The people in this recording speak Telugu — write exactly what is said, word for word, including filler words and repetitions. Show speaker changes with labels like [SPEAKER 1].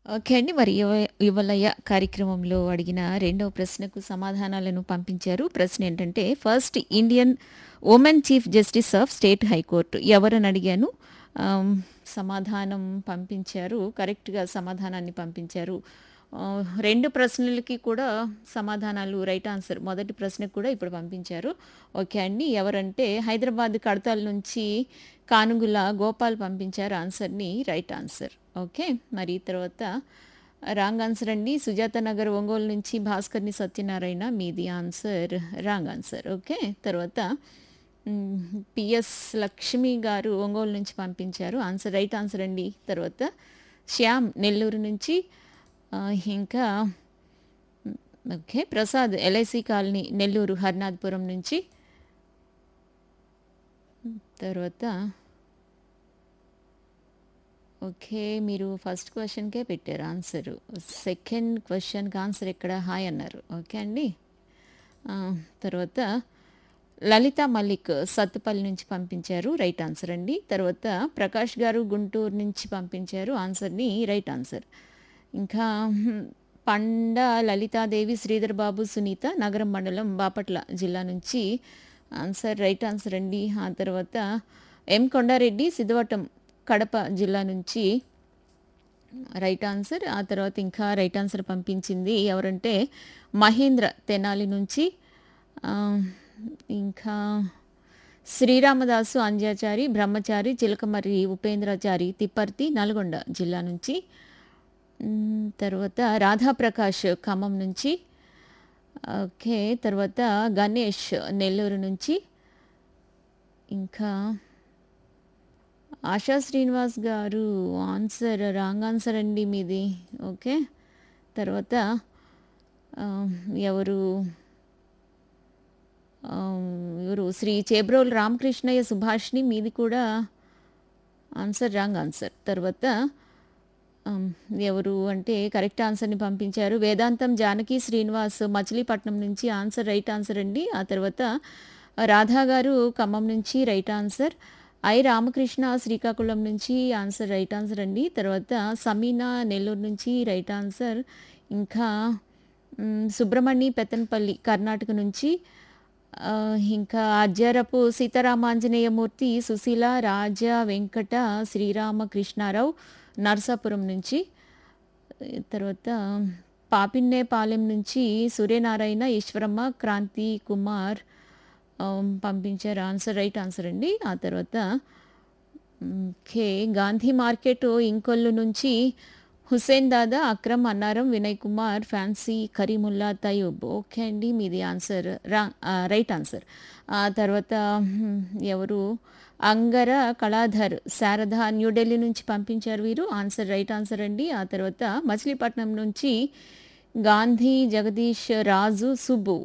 [SPEAKER 1] ఓకే అండి. మరి యువ యువలయ కార్యక్రమంలో అడిగిన రెండవ ప్రశ్నకు సమాధానాలను పంపించారు. ప్రశ్న ఏంటంటే, first Indian women chief justice of state high court ఎవరని అడిగాను. ఆహ్, సమాధానం పంపించారు. కరెక్ట్‌గా సమాధానాన్ని పంపించారు. ఆహ్, రెండు ప్రశ్నలకి కూడా సమాధానాలు రైట్ ఆన్సర్. మొదటి ప్రశ్నకు కూడా ఇప్పుడు పంపించారు. ఓకే అండి. ఎవరంటే హైదరాబాద్ కడతాల్ నుంచి కానుగుల గోపాల్ పంపించారు ఆన్సర్‌ని. Right answer. ఓకే. మరి తర్వాత రాంగ్ ఆన్సర్ అండి. సుజాత నగర్ ఒంగోలు నుంచి భాస్కర్‌ని సత్యనారాయణ మీది ఆన్సర్ రాంగ్ ఆన్సర్. ఓకే. తర్వాత హ్మ్. పిఎస్ లక్ష్మి గారు ఒంగోలు నుంచి పంపించారు. ఆన్సర్ రైట్ ఆన్సర్ అండి. తర్వాత శ్యామ్ నెల్లూరు నుంచి ఆహ్, ఇంకా హ్మ్. Okay. Prasad LIC colony Nellore Harnathapuram నుంచి తర్వాత ఓకే. మీరు ఫస్ట్ క్వెషన్‌కే పెట్టారు ఆన్సరు. సెకండ్ క్వెషన్‌కి ఆన్సర్ ఎక్కడ? హాయ్ అన్నారు. ఓకే అండి. ఆ! తర్వాత లలిత మలిక్ సత్తుపల్లి నుంచి పంపించారు. రైట్ ఆన్సర్ అండి. తర్వాత ప్రకాష్ గారు గుంటూరు నుంచి పంపించారు ఆన్సర్‌ని. Right answer. ఇంకా హ్మ్, పండ లలితాదేవి, శ్రీధర్ బాబు, సునీత నగరం మండలం బాపట్ల జిల్లా నుంచి ఆన్సర్ రైట్ ఆన్సర్ అండి. ఆ తర్వాత ఎం కొండారెడ్డి సిద్ధవటం కడప జిల్లా నుంచి రైట్ ఆన్సర్. ఆ తర్వాత ఇంకా రైట్ ఆన్సర్ పంపించింది ఎవరంటే మహేంద్ర తెనాలి నుంచి ఆహ్, ఇంకా శ్రీరామదాసు అంజాచారి, బ్రహ్మచారి, చిలకమర్రి ఉపేంద్రాచారి తిప్పర్తి నల్గొండ జిల్లా నుంచి. హ్మ్, తర్వాత రాధాప్రకాష్ ఖమ్మం నుంచి. ఓకే. తర్వాత గణేష్ నెల్లూరు నుంచి. ఇంకా ఆశా శ్రీనివాస్ గారు ఆన్సర్ రాంగ్ ఆన్సర్ అండి మీది. ఓకే. తర్వాత ఆహ్, ఎవరు ఆహ్, ఎవరు శ్రీ చేబ్రోలు రామకృష్ణయ్య సుభాషిణి మీది కూడా ఆన్సర్ రాంగ్ ఆన్సర్. తర్వాత ఆహ్, ఎవరు అంటే కరెక్ట్ ఆన్సర్‌ని పంపించారు. వేదాంతం జానకి శ్రీనివాస్ మచిలీపట్నం నుంచి ఆన్సర్ రైట్ ఆన్సర్ అండి. ఆ తర్వాత రాధా గారు ఖమ్మం నుంచి right answer. I Ramakrishna Srikakulam నుంచి ఆన్సర్ రైట్ ఆన్సర్ అండి. తర్వాత సమీనా నెల్లూరు నుంచి రైట్ ఆన్సర్. ఇంకా హ్మ్, సుబ్రహ్మణి పెత్తనపల్లి కర్ణాటక నుంచి ఆహ్, ఇంకా అజ్జరపు సీతారామాంజనేయమూర్తి, సుశీల, రాజా, వెంకట, శ్రీరామకృష్ణారావు నరసాపురం నుంచి. తర్వాత పాపిన్నేపాలెం నుంచి సూర్యనారాయణ, ఈశ్వరమ్మ, క్రాంతి కుమార్ ఆహ్, పంపించారు ఆన్సర్ రైట్ ఆన్సర్ అండి. ఆ తర్వాత ఓకే. గాంధీ మార్కెట్ ఇంకొల్లు నుంచి హుస్సేన్ దాదా, అక్రమ్, అన్నారం, వినయ్ కుమార్, ఫ్యాన్సీ, కరీముల్లా, తయూబ్. ఓకే అండి. మీది ఆన్సర్ రా ఆహ్, రైట్ ఆన్సర్. ఆ తర్వాత హ్మ్, ఎవరు అంగర కళాధర్, శారద న్యూఢిల్లీ నుంచి పంపించారు వీరు. ఆన్సర్ రైట్ ఆన్సర్ అండి. ఆ తర్వాత మచిలీపట్నం నుంచి గాంధీ, జగదీష్, రాజు, సుబ్బు